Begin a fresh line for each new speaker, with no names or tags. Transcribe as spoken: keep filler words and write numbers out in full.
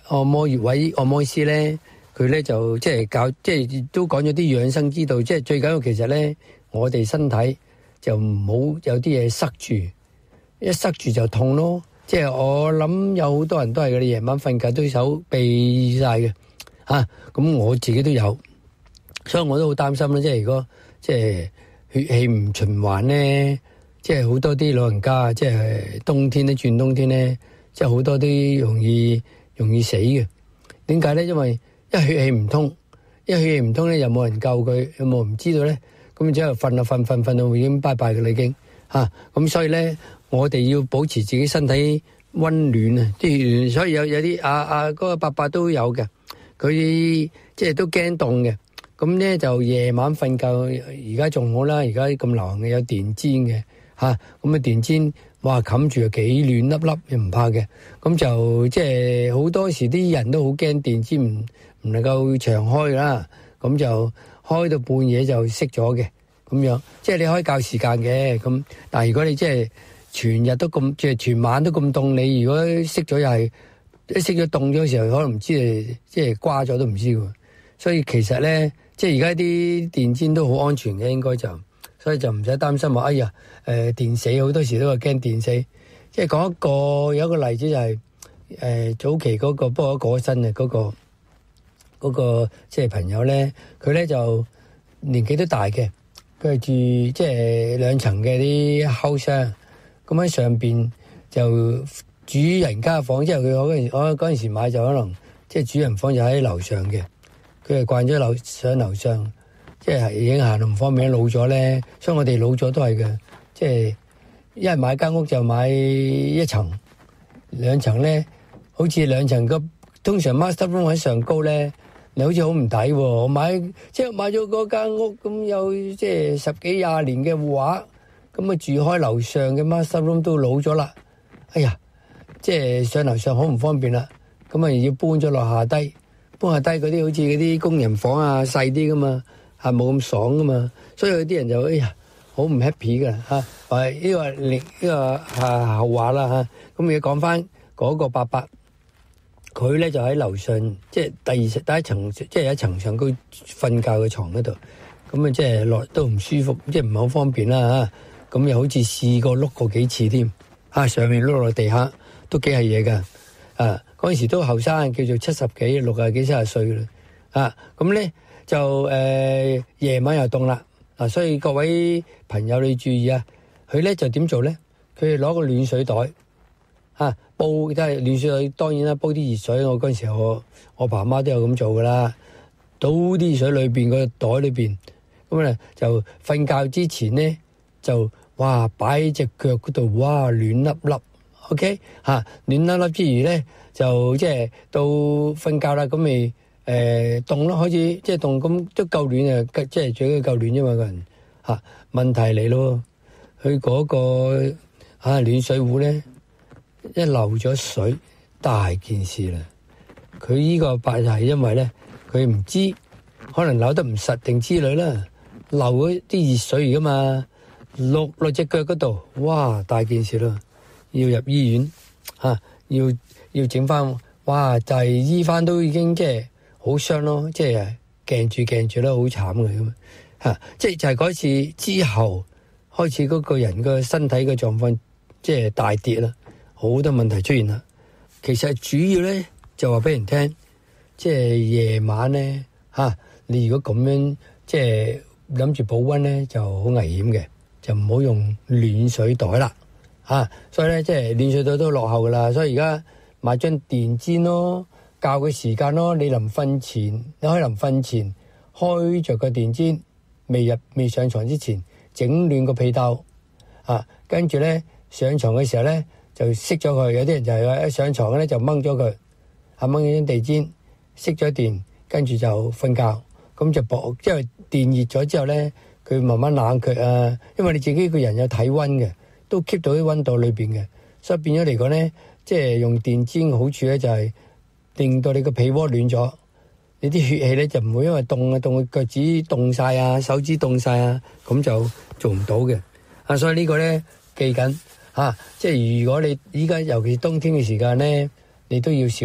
按摩穴位按摩師咧，佢咧就即係搞，即係都講咗啲養生之道。即係最緊要其實咧，我哋身體就唔好有啲嘢塞住，一塞住就痛咯。即係我諗有好多人都係嘅，你夜晚瞓覺都手痹晒嘅，啊，咁我自己都有，所以我都好擔心啦。即係如果即係血氣唔循環咧，即係好多啲老人家，即係冬天咧轉冬天咧，即係好多啲容易容易死嘅。點解咧？因為一血氣唔通，一血氣唔通咧，又冇人救佢，有冇唔知道咧？咁之後瞓啊瞓瞓瞓到已經拜拜嘅啦已經，吓，咁所以咧，我哋要保持自己身體溫暖啊！即係所以有有啲啊啊嗰個伯伯都有嘅，佢即係都驚凍嘅。咁咧就夜晚瞓覺，而家仲好啦，而家咁流行嘅有電氈嘅吓，咁啊電氈哇冚住又幾暖粒粒，又唔怕嘅。咁就即係好多時啲人都好驚電氈唔唔能夠長開啦，咁就開到半夜就熄咗嘅咁樣。即係你可以校時間嘅，咁但係如果你即係全日都咁即係全晚都咁凍，你如果熄咗又係一熄咗凍咗嘅時候，可能唔知係即係瓜咗都唔知喎。所以其實咧。即係而家啲電氈都好安全嘅，應該就，所以就唔使擔心話，哎呀，誒、呃、電死，好多時都係驚電死。即係講一個有一個例子就係、是，誒、呃、早期嗰、那個不過過咗身嘅嗰個嗰、那個即係朋友咧，佢咧就年紀都大嘅，佢係住即係兩層嘅啲 house，咁喺上邊就主人家房，即係佢嗰陣我嗰陣時買就可能即係主人房就喺樓上嘅。佢係慣咗樓上樓上，即係已經行到唔方便，老咗咧。所以我哋老咗都係嘅，即係一係買間屋就買一層，兩層咧，好似兩層個通常 master room 喺上高咧，你好似好唔抵喎。我買即係買咗嗰間屋，咁有即係十幾廿年嘅畫，咁啊住開樓上嘅 master room 都老咗啦。哎呀，即係上樓上好唔方便啦，咁啊要搬咗落下低。搬下低嗰啲好似嗰啲工人房啊，細啲噶嘛，係冇咁爽噶嘛，所以有啲人就哎呀好唔 happy 噶吓，係呢個另呢個啊後話啦吓。咁你講翻嗰個伯伯，佢咧就喺樓上，即係第二第一層，即係一層上高瞓覺嘅床嗰度，咁啊即係落都唔舒服，即係唔係好方便啦吓。咁又好似試過碌過幾次添，啊上面碌落地下都幾係嘢噶，啊。嗰陣時都後生，叫做七十幾、六十幾、七十歲啦，啊，咁咧就誒夜晚又凍啦，啊，所以各位朋友你注意啊，佢咧就點做咧？佢攞個暖水袋，啊，煲即係暖水袋，當然啦，煲啲熱水。我嗰陣時我我爸媽都有咁做噶啦，倒啲水裏邊個袋裏邊，咁咧就瞓覺之前咧就哇擺喺隻腳嗰度，哇暖粒粒。OK 嚇，暖粒粒之餘咧，就即係到瞓覺啦，咁咪誒凍咯，開始即係凍，咁都夠暖啊，即係最緊要夠暖啫嘛個人嚇。問題嚟咯，佢嗰個啊暖水壺咧一漏咗水，大件事啦。佢呢個伯就係因為咧，佢唔知可能扭得唔實定之類啦，漏咗啲熱水而㗎嘛，落落隻腳嗰度，哇大件事咯！要入醫院吓、啊，要要整翻，哇！就係、是、醫翻都已經即係好傷咯，即係鏡住鏡住都好慘嘅咁吓，即係就係嗰次之後開始嗰個人個身體嘅狀況即係大跌啦，好多問題出現啦。其實主要咧就話俾人聽，即係夜晚咧吓、啊，你如果咁樣即係諗住保溫咧就好危險嘅，就唔好用暖水袋啦。啊，所以咧，即係暖水袋都落後噶啦，所以而家買張電氈咯，校個時間咯。你臨瞓前，你可以臨瞓前開着個電氈，未入未上床之前整暖個被竇，啊，跟住咧上床嘅時候咧就熄咗佢。有啲人就係話一上床咧就掹咗佢，啊掹咗張地氈，熄咗電，跟住就瞓覺。咁就薄，即係電熱咗之後咧，佢慢慢冷卻啊。因為你自己個人有體溫嘅。都 keep 到啲溫度裏邊嘅，所以變咗嚟講咧，即係用電氈嘅好處咧，就係令到你個被窩暖咗，你啲血氣咧就唔會因為凍啊凍個腳趾凍晒啊，手指凍晒啊，咁就做唔到嘅。啊，所以呢個咧記緊嚇，即係如果你依家尤其是冬天嘅時間咧，你都要少。